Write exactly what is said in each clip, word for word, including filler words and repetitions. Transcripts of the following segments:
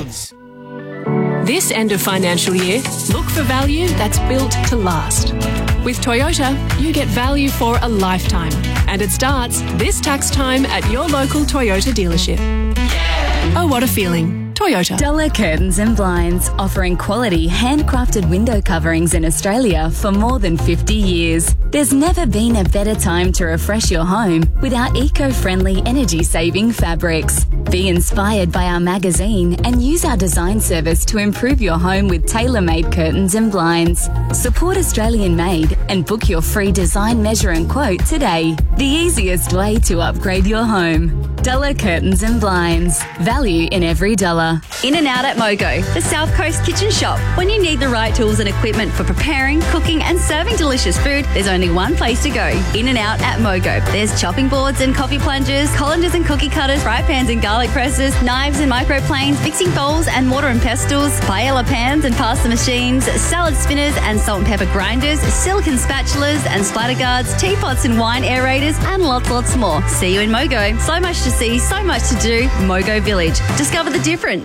goods. This end of financial year, look for value that's built to last. With Toyota, you get value for a lifetime. And it starts this tax time at your local Toyota dealership. Oh, what a feeling. Toyota. Dollar Curtains and Blinds, offering quality handcrafted window coverings in Australia for more than fifty years. There's never been a better time to refresh your home with our eco-friendly, energy-saving fabrics. Be inspired by our magazine and use our design service to improve your home with tailor-made curtains and blinds. Support Australian-made and book your free design, measure and quote today. The easiest way to upgrade your home. Dollar Curtains and Blinds. Value in every dollar. In and Out at Mogo, the South Coast kitchen shop. When you need the right tools and equipment for preparing, cooking and serving delicious food, there's only one place to go. In and Out at Mogo. There's chopping boards and coffee plungers, colanders and cookie cutters, fry pans and garlic presses, knives and microplanes, mixing bowls and mortar and pestles, paella pans and pasta machines, salad spinners and salt and pepper grinders, silicone spatulas and splatter guards, teapots and wine aerators and lots, lots more. See you in Mogo. So much to see, so much to do. Mogo Village. Discover the difference.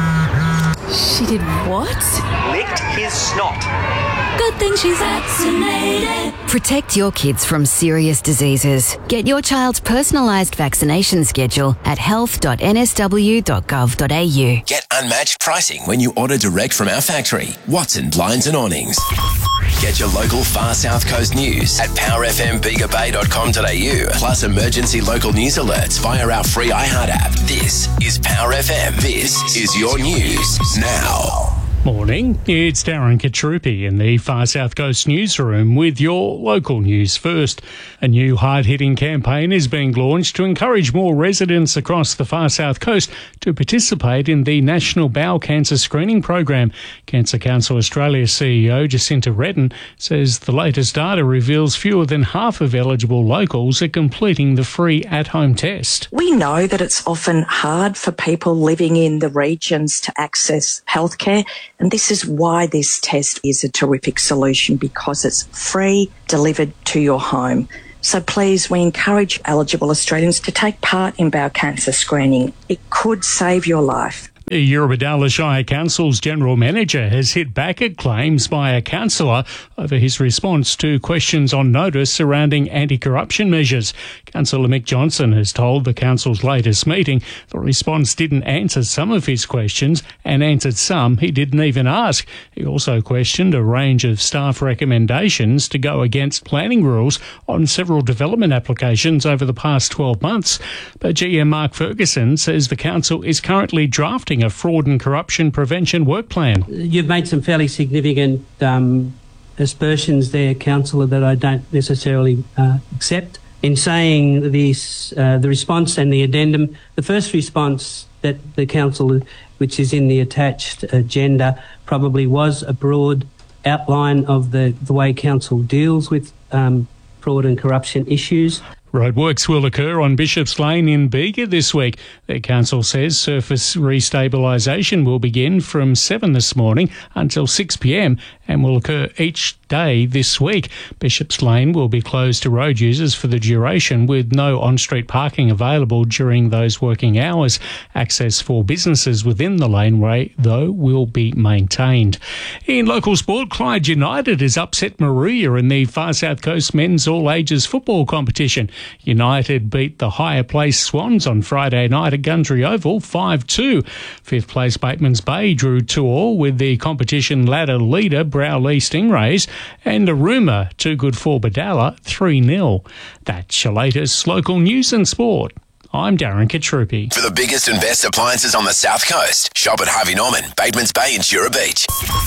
She did what? Licked his snot. Good thing she's vaccinated. Protect your kids from serious diseases. Get your child's personalised vaccination schedule at health dot n s w dot gov dot a u. Get unmatched pricing when you order direct from our factory, Watson Blinds and Awnings. Get your local Far South Coast news at power f m bega bay dot com dot a u, plus emergency local news alerts via our free iHeart app. This is Power F M. This is your news now. Morning, it's Darren Katrupi in the Far South Coast newsroom with your local news first. A new hard-hitting campaign is being launched to encourage more residents across the Far South Coast to participate in the National Bowel Cancer Screening Program. Cancer Council Australia C E O Jacinta Redden says the latest data reveals fewer than half of eligible locals are completing the free at-home test. We know that it's often hard for people living in the regions to access healthcare. And this is why this test is a terrific solution, because it's free, delivered to your home. So please, we encourage eligible Australians to take part in bowel cancer screening. It could save your life. The Eurobodalla Shire Council's General Manager has hit back at claims by a councillor over his response to questions on notice surrounding anti-corruption measures. Councillor Mick Johnson has told the council's latest meeting the response didn't answer some of his questions and answered some he didn't even ask. He also questioned a range of staff recommendations to go against planning rules on several development applications over the past twelve months. But G M Mark Ferguson says the council is currently drafting a fraud and corruption prevention work plan. You've made some fairly significant um, aspersions there, Councillor, that I don't necessarily uh, accept. In saying this, uh, the response and the addendum, the first response that the Council, which is in the attached agenda, probably was a broad outline of the, the way Council deals with um, fraud and corruption issues. Roadworks will occur on Bishop's Lane in Bega this week. The council says surface restabilisation will begin from seven this morning until six p m and will occur each day this week. Bishop's Lane will be closed to road users for the duration, with no on-street parking available during those working hours. Access for businesses within the laneway, though, will be maintained. In local sport, Clyde United has upset Moruya in the Far South Coast men's all-ages football competition. United beat the higher-placed Swans on Friday night at Gundry Oval five two. Fifth-place Bateman's Bay drew two all with the competition ladder leader Browley Stingrays, and Aruma too good for Badalla three nil. That's your latest local news and sport. I'm Darren Katrupi. For the biggest and best appliances on the South Coast, shop at Harvey Norman, Bateman's Bay and Jura Beach.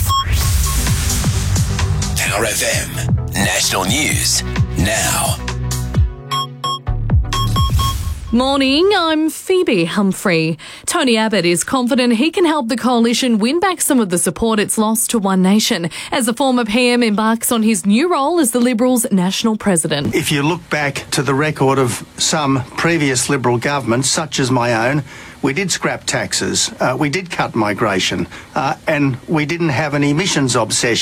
Power F M, national news now. Morning, I'm Phoebe Humphrey. Tony Abbott is confident he can help the coalition win back some of the support it's lost to One Nation as the former P M embarks on his new role as the Liberals' national president. If you look back to the record of some previous Liberal governments, such as my own, we did scrap taxes, uh, we did cut migration, uh, and we didn't have an emissions obsession.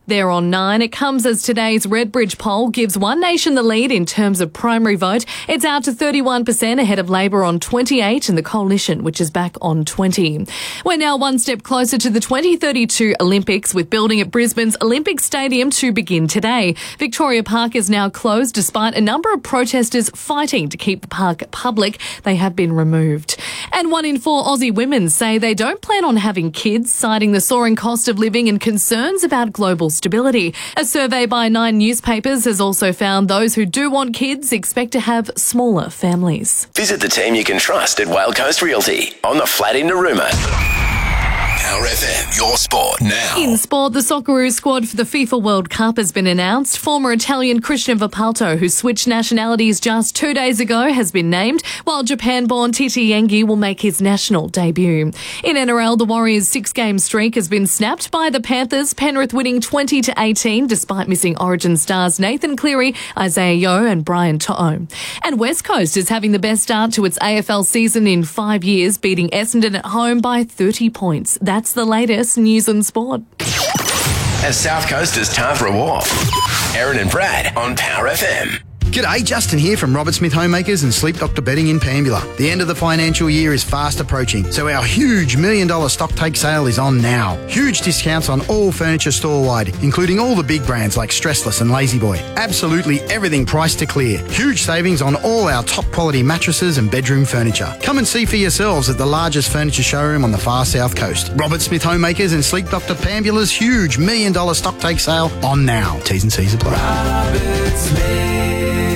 They're on nine. It comes as today's Redbridge poll gives One Nation the lead in terms of primary vote. It's out to thirty-one percent ahead of Labor on twenty-eight and the Coalition, which is back on twenty. We're now one step closer to the twenty thirty-two Olympics, with building at Brisbane's Olympic Stadium to begin today. Victoria Park is now closed despite a number of protesters fighting to keep the park public. They have been removed. And one in four Aussie women say they don't plan on having kids, citing the soaring cost of living and concerns about global stability. A survey by Nine Newspapers has also found those who do want kids expect to have smaller families. Visit the team you can trust at Whale Coast Realty on the flat in Narooma. Power F M, your sport now. In sport, the Socceroos squad for the FIFA World Cup has been announced. Former Italian Christian Vapalto, who switched nationalities just two days ago, has been named, while Japan-born Titi Yengi will make his national debut. In N R L, the Warriors' six-game streak has been snapped by the Panthers, Penrith winning twenty to eighteen, despite missing Origin stars Nathan Cleary, Isaiah Yeo and Brian To'o. And West Coast is having the best start to its A F L season in five years, beating Essendon at home by thirty points. That's the latest news and sport. As South Coasters Tavra Wharf. Aaron and Brad on Power F M. G'day, Justin here from Robert Smith Homemakers and Sleep Doctor Bedding in Pambula. The end of the financial year is fast approaching, so our huge million dollar stock take sale is on now. Huge discounts on all furniture store-wide, including all the big brands like Stressless and La-Z-Boy. Absolutely everything priced to clear. Huge savings on all our top quality mattresses and bedroom furniture. Come and see for yourselves at the largest furniture showroom on the far south coast. Robert Smith Homemakers and Sleep Doctor Pambula's huge million dollar stock take sale on now. T's and C's apply. Robert Smith.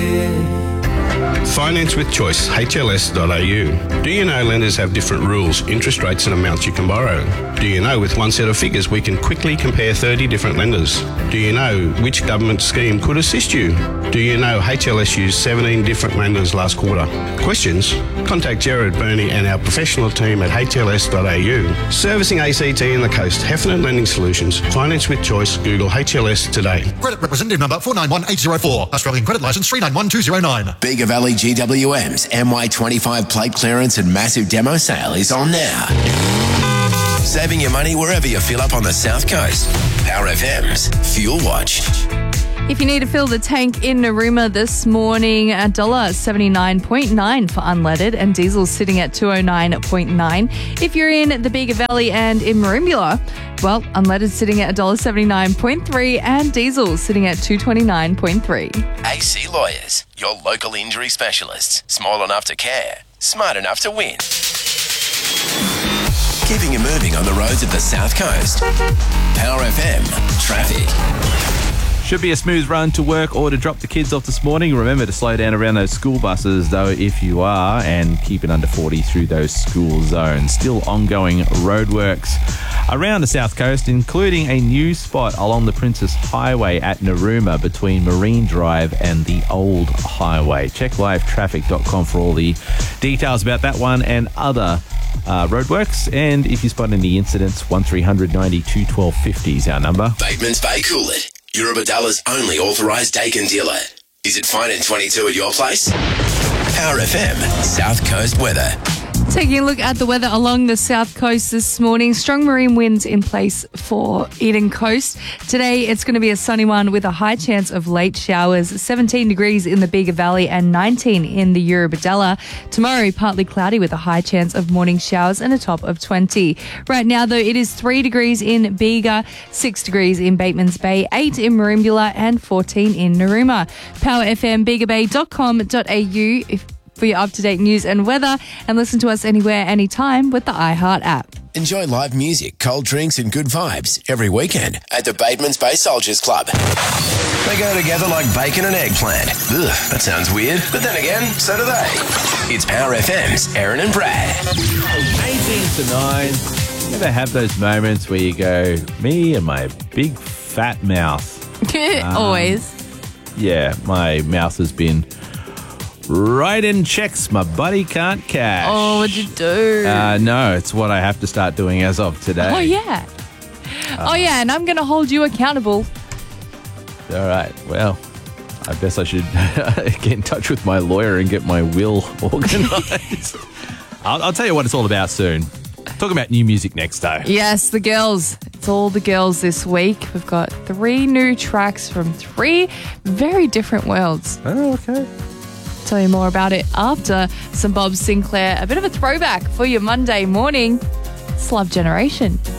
Finance with Choice, H L S dot A U. Do you know lenders have different rules, interest rates and amounts you can borrow? Do you know with one set of figures we can quickly compare thirty different lenders? Do you know which government scheme could assist you? Do you know H L S used seventeen different lenders last quarter? Questions? Contact Gerard Burney and our professional team at H L S dot A U. Servicing A C T and the coast, Heffernan Lending Solutions. Finance with Choice, Google H L S today. Credit representative number four nine one eight zero four. Australian credit licence three nine one two zero nine. Bega Valley G W M's M Y twenty-five plate clearance and massive demo sale is on now. Saving your money wherever you fill up on the South Coast. Power F M's Fuel Watch. If you need to fill the tank in Narooma this morning, one dollar seventy-nine point nine for unleaded and diesel sitting at two oh nine point nine. If you're in the Bega Valley and in Merimbula, well, unleaded sitting at one dollar seventy-nine point three and diesel sitting at two twenty-nine point three. A C Lawyers, your local injury specialists. Small enough to care, smart enough to win. Keeping you moving on the roads of the South Coast. Power F M Traffic. Should be a smooth run to work or to drop the kids off this morning. Remember to slow down around those school buses, though, if you are, and keep it under forty through those school zones. Still ongoing roadworks around the South Coast, including a new spot along the Princess Highway at Narooma between Marine Drive and the Old Highway. Check live traffic dot com for all the details about that one and other Uh, roadworks. And if you spot any incidents, one three hundred ninety-two twelve fifty is our number. Bateman's Bay Coolid, Eurobadalla's only authorised Dakin dealer. Is it fine in twenty-two at your place? Power F M South Coast weather. Taking a look at the weather along the south coast this morning. Strong marine winds in place for Eden Coast. Today, it's going to be a sunny one with a high chance of late showers. seventeen degrees in the Bega Valley and nineteen in the Eurobadalla. Tomorrow, partly cloudy with a high chance of morning showers and a top of twenty. Right now, though, it is three degrees in Bega, six degrees in Bateman's Bay, eight in Merimbula and fourteen in Narooma. Power F M bega bay dot com dot a u if for your up-to-date news and weather, and listen to us anywhere, anytime with the iHeart app. Enjoy live music, cold drinks and good vibes every weekend at the Bateman's Bay Soldiers Club. They go together like bacon and eggplant. Ugh, that sounds weird, but then again, so do they. It's Power F M's Aaron and Brad. eighteen to nine. You ever have those moments where you go, me and my big fat mouth? um, Always. Yeah, my mouth has been writing checks my buddy can't cash. Oh, what'd you do? Uh, no, it's what I have to start doing as of today. Oh, yeah. Uh, oh, yeah, and I'm going to hold you accountable. All right, well, I guess I should get in touch with my lawyer and get my will organised. I'll, I'll tell you what it's all about soon. Talking about new music next, though. Yes, the girls. It's all the girls this week. We've got three new tracks from three very different worlds. Oh, okay. Tell you more about it after some Bob Sinclair. A bit of a throwback for your Monday morning. It's Love Generation.